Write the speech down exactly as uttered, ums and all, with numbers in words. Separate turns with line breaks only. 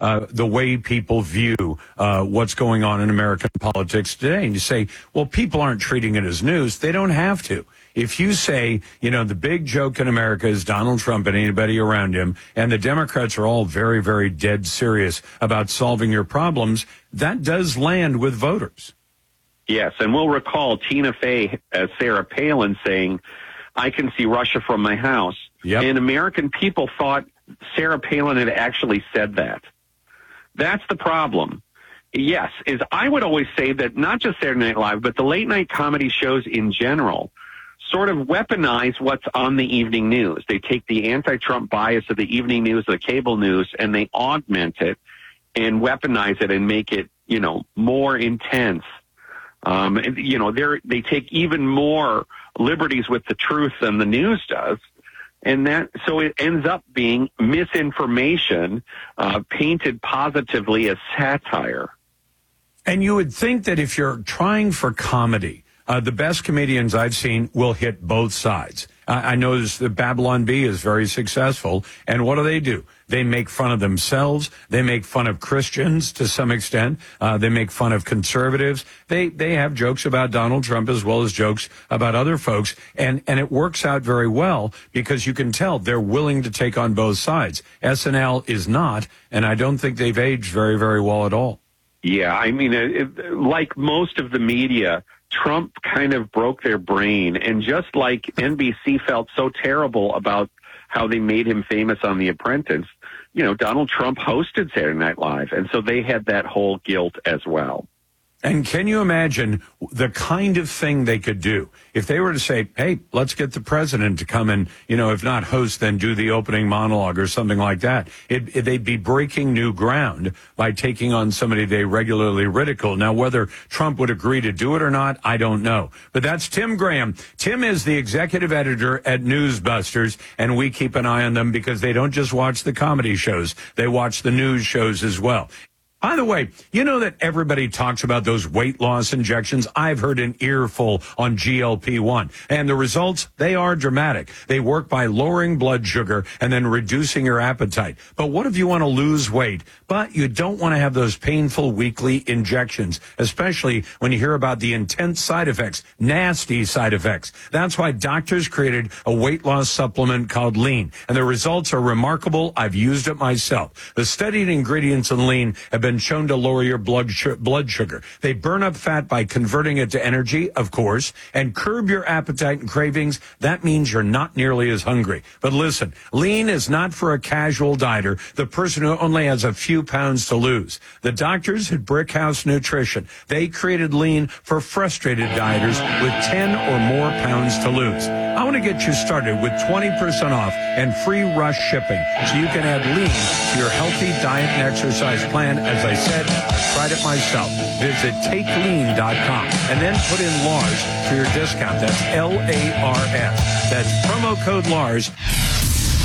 uh, the way people view uh, what's going on in American politics today. And you say, well, people aren't treating it as news. They don't have to. If you say, you know, the big joke in America is Donald Trump and anybody around him, and the Democrats are all very, very dead serious about solving your problems, that does land with voters.
Yes, and we'll recall Tina Fey as Sarah Palin saying, I can see Russia from my house. Yep. And American people thought Sarah Palin had actually said that. That's the problem. Yes, is I would always say that not just Saturday Night Live, but the late night comedy shows in general sort of weaponize what's on the evening news. They take the anti-Trump bias of the evening news, the cable news, and they augment it and weaponize it and make it, you know, more intense. Um, and, you know, they they take even more liberties with the truth than the news does. And that, so it ends up being misinformation, uh, painted positively as satire.
And you would think that if you're trying for comedy, uh, the best comedians I've seen will hit both sides. I, I noticed that Babylon Bee is very successful. And what do they do? They make fun of themselves. They make fun of Christians to some extent. Uh, they make fun of conservatives. They they have jokes about Donald Trump as well as jokes about other folks. And, and it works out very well because you can tell they're willing to take on both sides. S N L is not, and I don't think they've aged very, very well at all.
Yeah, I mean, it, it, like most of the media, Trump kind of broke their brain. And just like N B C felt so terrible about how they made him famous on The Apprentice, you know, Donald Trump hosted Saturday Night Live. And so they had that whole guilt as well.
And can you imagine the kind of thing they could do if they were to say, hey, let's get the president to come and, you know, if not host, then do the opening monologue or something like that. It, it, they'd be breaking new ground by taking on somebody they regularly ridicule. Now, whether Trump would agree to do it or not, I don't know. But that's Tim Graham. Tim is the executive editor at Newsbusters, and we keep an eye on them because they don't just watch the comedy shows. They watch the news shows as well. By the way, you know that everybody talks about those weight loss injections? I've heard an earful on G L P one. And the results, they are dramatic. They work by lowering blood sugar and then reducing your appetite. But what if you want to lose weight, but you don't want to have those painful weekly injections, especially when you hear about the intense side effects, nasty side effects? That's why doctors created a weight loss supplement called Lean. And the results are remarkable. I've used it myself. The studied ingredients in Lean have been shown to lower your blood sh- blood sugar. They burn up fat by converting it to energy, of course, and curb your appetite and cravings. That means you're not nearly as hungry. But listen, Lean is not for a casual dieter, the person who only has a few pounds to lose. The doctors at Brickhouse Nutrition, they created Lean for frustrated dieters with ten or more pounds to lose. I want to get you started with twenty percent off and free rush shipping so you can add Lean to your healthy diet and exercise plan. As I said, I tried it myself. Visit take lean dot com and then put in Lars for your discount. That's L A R S. That's promo code Lars.